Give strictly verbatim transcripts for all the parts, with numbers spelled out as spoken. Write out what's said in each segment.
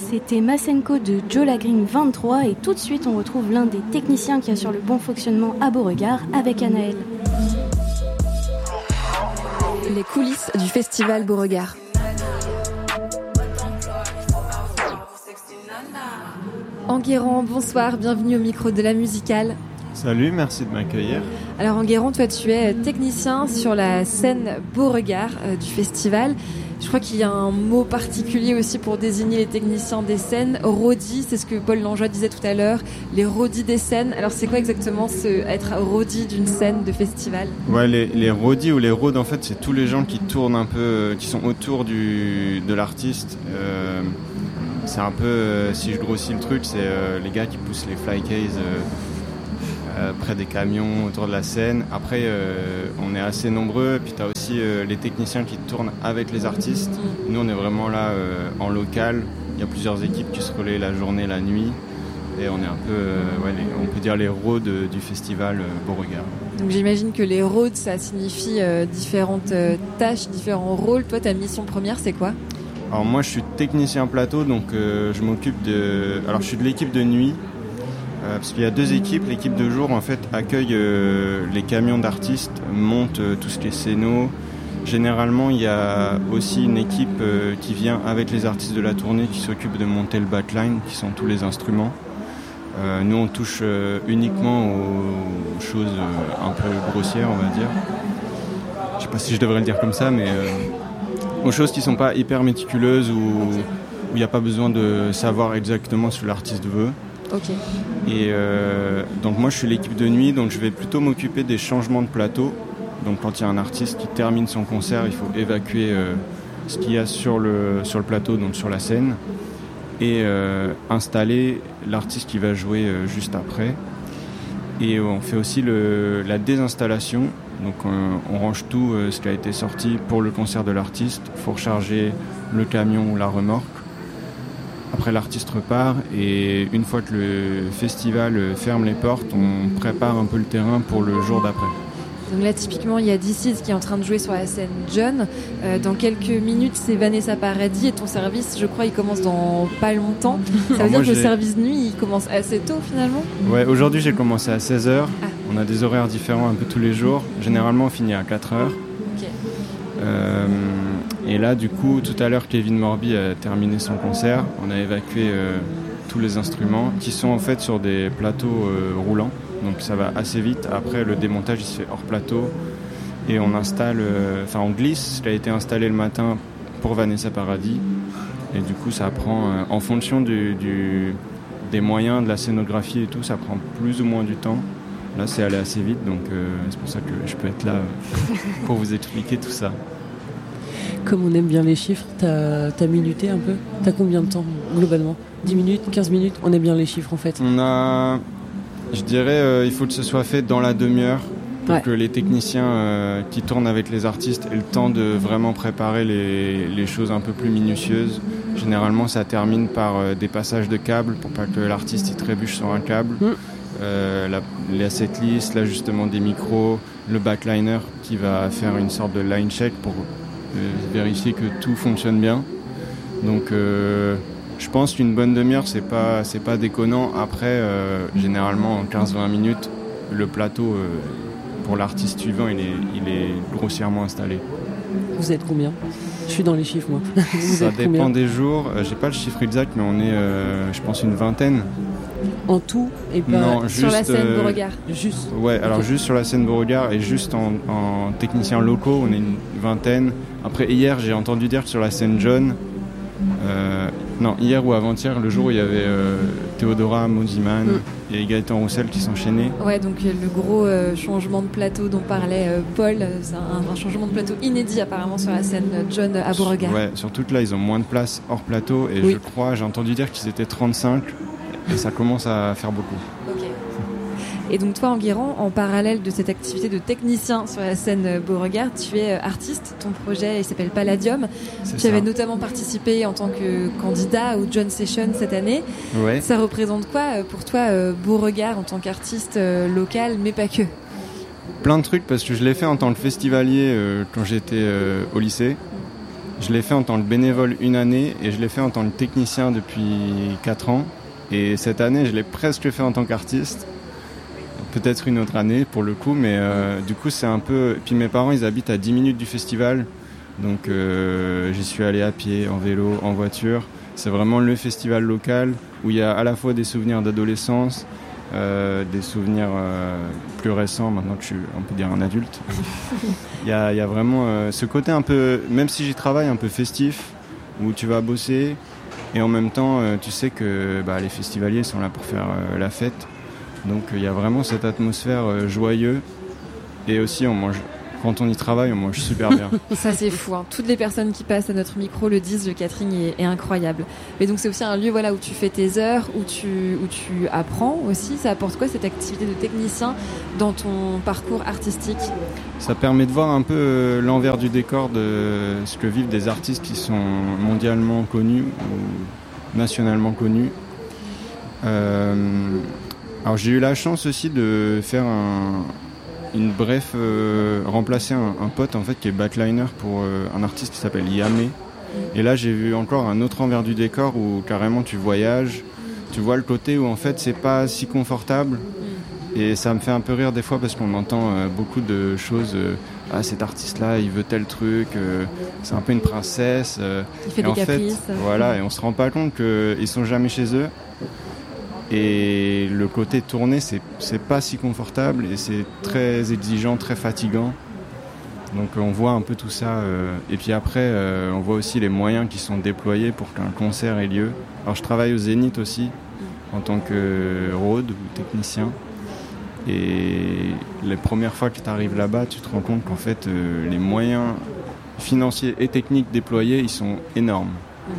C'était Masenko de Joe Lagreen vingt-trois et tout de suite on retrouve l'un des techniciens qui assure le bon fonctionnement à Beauregard avec Anaël. Les coulisses du festival Beauregard. Enguerrand, bonsoir, bienvenue au micro de la musicale. Salut, merci de m'accueillir. Alors Enguerrand, toi tu es technicien sur la scène Beauregard euh, du festival. Je crois qu'il y a un mot particulier aussi pour désigner les techniciens des scènes. Roadie, c'est ce que Paul Langeois disait tout à l'heure, les roadies des scènes. Alors c'est quoi exactement ce, être roadie d'une scène de festival ? Ouais, les, les roadies ou les roads, en fait, c'est tous les gens qui tournent un peu, qui sont autour du, de l'artiste. Euh, c'est un peu, euh, si je grossis le truc, c'est euh, les gars qui poussent les flycases euh, euh, près des camions, autour de la scène. Après, euh, on est assez nombreux, puis tu as aussi euh, les techniciens qui tournent avec les artistes. Nous, on est vraiment là euh, en local. Il y a plusieurs équipes qui se relaient la journée, la nuit. Et on est un peu, euh, ouais, les, on peut dire les roads du festival euh, Beauregard. Donc j'imagine que les roads, ça signifie euh, différentes euh, tâches, différents rôles. Toi, ta mission première, c'est quoi ? Alors moi, je suis technicien plateau, donc euh, je m'occupe de... Alors je suis de l'équipe de nuit, euh, parce qu'il y a deux équipes. L'équipe de jour, en fait, accueille euh, les camions d'artistes, monte euh, tout ce qui est scéno. Généralement, il y a aussi une équipe euh, qui vient avec les artistes de la tournée, qui s'occupe de monter le backline, qui sont tous les instruments. Euh, nous, on touche euh, uniquement aux choses euh, un peu grossières, on va dire. Je sais pas si je devrais le dire comme ça, mais... Euh, aux choses qui ne sont pas hyper méticuleuses ou où il n'y a pas besoin de savoir exactement ce que l'artiste veut. Okay. Et euh, donc moi je suis l'équipe de nuit, donc je vais plutôt m'occuper des changements de plateau. Donc quand il y a un artiste qui termine son concert, il faut évacuer euh, ce qu'il y a sur le, sur le plateau, donc sur la scène, et euh, installer l'artiste qui va jouer euh, juste après. Et on fait aussi le, la désinstallation. Donc on, on range tout euh, ce qui a été sorti pour le concert de l'artiste. Il faut recharger le camion ou la remorque. Après l'artiste repart et une fois que le festival ferme les portes, on prépare un peu le terrain pour le jour d'après. Donc là typiquement il y a D C qui est en train de jouer sur la scène John. Euh, dans quelques minutes c'est Vanessa Paradis et ton service je crois il commence dans pas longtemps. Ça veut Alors dire que j'ai... le service nuit il commence assez tôt finalement ? Ouais, aujourd'hui j'ai commencé à seize heures. Ah. On a des horaires différents un peu tous les jours. Généralement on finit à quatre heures. Okay. Euh, et là du coup tout à l'heure Kevin Morby a terminé son concert. On a évacué euh, tous les instruments qui sont en fait sur des plateaux euh, roulants. Donc ça va assez vite. Après le démontage il se fait hors plateau et on installe, enfin euh, on glisse ce qui a été installé le matin pour Vanessa Paradis et du coup ça prend euh, en fonction du, du, des moyens de la scénographie et tout, ça prend plus ou moins du temps. Là c'est allé assez vite donc euh, c'est pour ça que je peux être là euh, pour vous expliquer tout ça. Comme on aime bien les chiffres, t'as, t'as minuté un peu ? T'as combien de temps globalement ? dix minutes, quinze minutes ? On aime bien les chiffres en fait. On a... Je dirais euh, il faut que ce soit fait dans la demi-heure pour ouais. que les techniciens euh, qui tournent avec les artistes aient le temps de vraiment préparer les, les choses un peu plus minutieuses. Généralement, ça termine par euh, des passages de câbles pour pas que l'artiste il trébuche sur un câble. Mm. Euh, la, la setlist, l'ajustement des micros, le backliner qui va faire une sorte de line check pour euh, vérifier que tout fonctionne bien. Donc... Euh, Je pense qu'une bonne demi-heure, c'est pas, c'est pas déconnant. Après, euh, généralement, en quinze à vingt minutes, le plateau, euh, pour l'artiste suivant, il est, il est grossièrement installé. Vous êtes combien ? Je suis dans les chiffres, moi. Vous Ça êtes dépend combien ? des jours. Euh, j'ai pas le chiffre exact, mais on est, euh, je pense, une vingtaine. En tout et pas non, sur juste, la scène euh, Beauregard. Juste. Ouais, alors okay. juste sur la scène Beauregard et juste en, en techniciens locaux, on est une vingtaine. Après, hier, j'ai entendu dire que sur la scène John... Euh, non, hier ou avant-hier, le jour où il y avait euh, Théodora Mosiman mm. et Gaëtan Roussel qui s'enchaînaient. Ouais, donc le gros euh, changement de plateau dont parlait euh, Paul, c'est un, un changement de plateau inédit apparemment sur la scène John à Beauregard. Ouais, surtout que là, ils ont moins de place hors plateau et oui. je crois, j'ai entendu dire qu'ils étaient trente-cinq et ça commence à faire beaucoup. Ok. Et donc toi, Enguerrand, en parallèle de cette activité de technicien sur la scène Beauregard, tu es artiste. Ton projet il s'appelle Palladium. C'est tu ça. avais notamment participé en tant que candidat au John Session cette année. Ouais. Ça représente quoi pour toi Beauregard en tant qu'artiste local, mais pas que ? Plein de trucs parce que je l'ai fait en tant que festivalier euh, quand j'étais euh, au lycée. Je l'ai fait en tant que bénévole une année et je l'ai fait en tant que technicien depuis quatre ans. Et cette année, je l'ai presque fait en tant qu'artiste. Peut-être une autre année pour le coup, mais euh, du coup c'est un peu... Puis mes parents, ils habitent à dix minutes du festival. Donc euh, j'y suis allé à pied, en vélo, en voiture. C'est vraiment le festival local où il y a à la fois des souvenirs d'adolescence, euh, des souvenirs euh, plus récents, maintenant que je suis, on peut dire, un adulte. Il y a, il y a vraiment euh, ce côté un peu, même si j'y travaille, un peu festif, où tu vas bosser et en même temps euh, tu sais que bah, les festivaliers sont là pour faire euh, la fête. Donc il euh, y a vraiment cette atmosphère euh, joyeuse et aussi on mange... Quand on y travaille, on mange super bien. Ça, c'est fou. Hein. Toutes les personnes qui passent à notre micro le disent, le catering est, est incroyable. Mais donc, c'est aussi un lieu voilà, où tu fais tes heures, où tu, où tu apprends aussi. Ça apporte quoi, cette activité de technicien, dans ton parcours artistique ? Ça permet de voir un peu euh, l'envers du décor de ce que vivent des artistes qui sont mondialement connus ou nationalement connus. Euh, alors, j'ai eu la chance aussi de faire un... une bref euh, remplacer un, un pote en fait qui est backliner pour euh, un artiste qui s'appelle Yamé. Et là j'ai vu encore un autre envers du décor où carrément tu voyages, tu vois le côté où en fait c'est pas si confortable et ça me fait un peu rire des fois parce qu'on entend euh, beaucoup de choses euh, ah cet artiste là il veut tel truc, euh, c'est un peu une princesse, euh, il fait et des en caprices fait, voilà, et on se rend pas compte qu'ils sont jamais chez eux. Et le côté tourné, c'est, c'est pas si confortable et c'est très exigeant, très fatigant. Donc on voit un peu tout ça. Euh, et puis après, euh, on voit aussi les moyens qui sont déployés pour qu'un concert ait lieu. Alors je travaille au Zénith aussi, en tant que road ou technicien. Et les premières fois que tu arrives là-bas, tu te rends compte qu'en fait, euh, les moyens financiers et techniques déployés, ils sont énormes.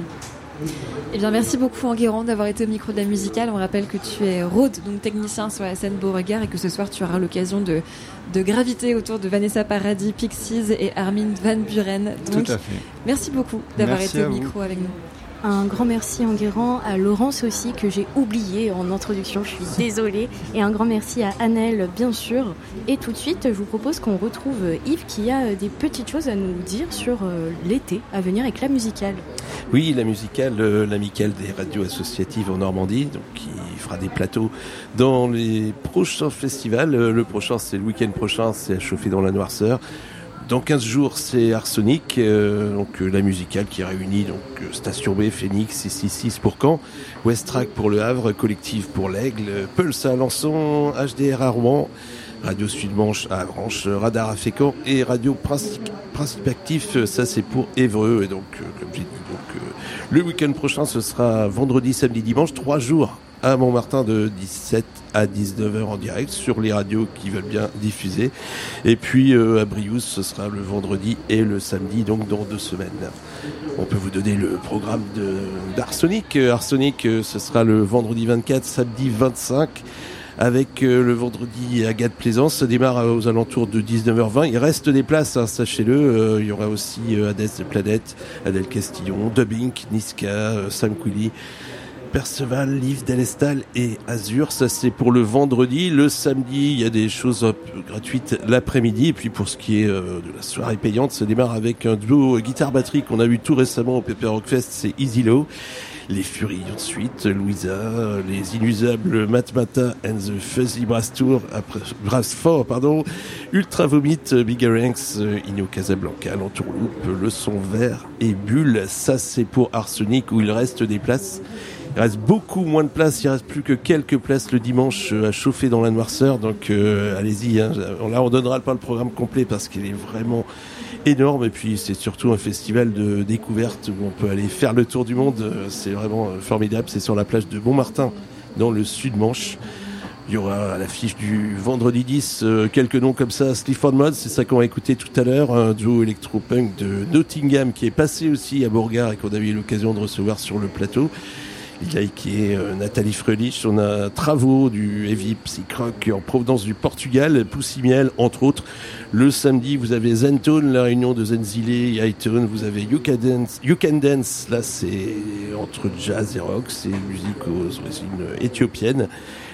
Eh bien, merci beaucoup Enguerrand d'avoir été au micro de la musicale. On rappelle que tu es road, donc technicien sur la scène Beauregard, et que ce soir tu auras l'occasion de, de graviter autour de Vanessa Paradis, Pixies et Armin van Buren. Donc, tout à fait. Merci beaucoup d'avoir merci été au micro avec nous. Un grand merci Enguerrand, à Laurence aussi que j'ai oublié en introduction, je suis désolée, et un grand merci à Annelle bien sûr. Et tout de suite je vous propose qu'on retrouve Yves qui a des petites choses à nous dire sur l'été à venir avec la musicale. Oui, la musicale, euh, l'amicale des radios associatives en Normandie, donc qui fera des plateaux dans les prochains festivals. Euh, le prochain, c'est le week-end prochain, c'est à Chauffer dans la Noirceur. Dans quinze jours, c'est Arsenic, euh, donc euh, la musicale qui réunit donc euh, Station B, Phoenix, six cent soixante-six pour Caen, Westrack pour Le Havre, Collective pour l'Aigle, Pulse à Alençon, H D R à Rouen, Radio Sud-Manche à Avranches, Radar à Fécamp et Radio Principe, Principe Actif, ça c'est pour Évreux. Et donc, euh, comme j'ai dit, donc, euh, le week-end prochain, ce sera vendredi, samedi, dimanche, trois jours à Montmartin de dix-sept à dix-neuf heures en direct sur les radios qui veulent bien diffuser. Et puis euh, à Briouze, ce sera le vendredi et le samedi, donc dans deux semaines. On peut vous donner le programme de, d'Arsenic. Arsenic, ce sera le vendredi vingt-quatre, samedi vingt-cinq. Avec euh, le vendredi Agathe Plaisance, ça démarre aux alentours de dix-neuf heures vingt. Il reste des places, hein, sachez-le. Euh, il y aura aussi euh, Hadès de Planète, Adèle Castillon, Dubbing, Niska, euh, Sam Quilly, Perceval, Liv Delestal et Azur. Ça c'est pour le vendredi. Le samedi, il y a des choses un peu gratuites l'après-midi. Et puis pour ce qui est euh, de la soirée payante, ça démarre avec un duo euh, guitare-batterie qu'on a vu tout récemment au Pepper Rock Fest, c'est Easy Low. Les Furies ensuite, Louisa, les Inusables, Matmata and the Fuzzy Brass Tour, après, Brass Four, pardon, Ultra Vomit, Bigger Ranks, Ino Casablanca, l'Entourloupe, Le Son Vert et Bulle. Ça c'est pour Arsenic où il reste des places. Il reste beaucoup moins de places, il reste plus que quelques places le dimanche à Chauffer dans la Noirceur, donc euh, allez-y, hein. Là on donnera pas le programme complet parce qu'il est vraiment énorme et puis c'est surtout un festival de découverte où on peut aller faire le tour du monde, c'est vraiment formidable, c'est sur la plage de Montmartin dans le Sud-Manche. Il y aura à l'affiche du vendredi dix euh, quelques noms comme ça, Sleaford Mods, c'est ça qu'on va écouter tout à l'heure, un duo électro-punk de Nottingham qui est passé aussi à Beauregard et qu'on a eu l'occasion de recevoir sur le plateau. Il a qui est euh, Nathalie Frölich, on a Travaux du Heavy Psych-Rock en provenance du Portugal, Poussimiel entre autres. Le samedi, vous avez Zentone, la réunion de Zenzile et Highton, vous avez You Can Dance, You Can Dance, là c'est entre jazz et rock, c'est musique aux origines éthiopiennes.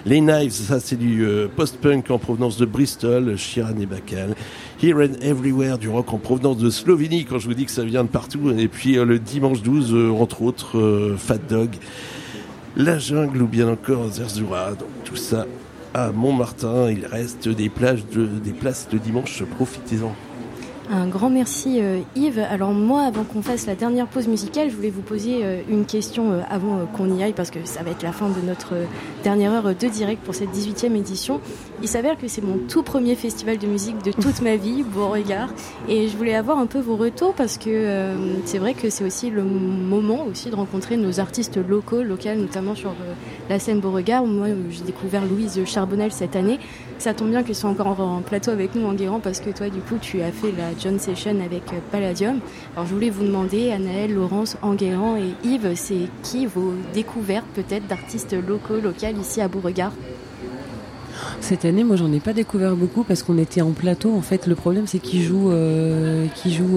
Les Knives, ça c'est du euh, post-punk en provenance de Bristol, Sheeran et Bacall. Here and Everywhere, du rock en provenance de Slovénie, quand je vous dis que ça vient de partout. Et puis euh, le dimanche douze, euh, entre autres, euh, Fat Dog, La Jungle ou bien encore Zerzura. Donc tout ça à Montmartin. Il reste des, plages de, des places de dimanche, profitez-en. Un grand merci euh, Yves. Alors moi, avant qu'on fasse la dernière pause musicale, je voulais vous poser euh, une question euh, avant euh, qu'on y aille, parce que ça va être la fin de notre euh, dernière heure de direct pour cette dix-huitième édition. Il s'avère que c'est mon tout premier festival de musique de toute ma vie, Beauregard, et je voulais avoir un peu vos retours, parce que euh, c'est vrai que c'est aussi le moment aussi de rencontrer nos artistes locaux, locales, notamment sur euh, la scène Beauregard. Moi, euh, j'ai découvert Louise Charbonnel cette année. Ça tombe bien qu'elle soit encore en plateau avec nous, Enguerrand, parce que toi, du coup, tu as fait la John Session avec Palladium. Alors, je voulais vous demander, Anaëlle, Laurence, Enguerrand et Yves, c'est qui vos découvertes peut-être d'artistes locaux, locales ici à Beauregard ? Cette année, moi, j'en ai pas découvert beaucoup parce qu'on était en plateau. En fait, le problème, c'est qu'ils jouent, euh, qu'ils jouent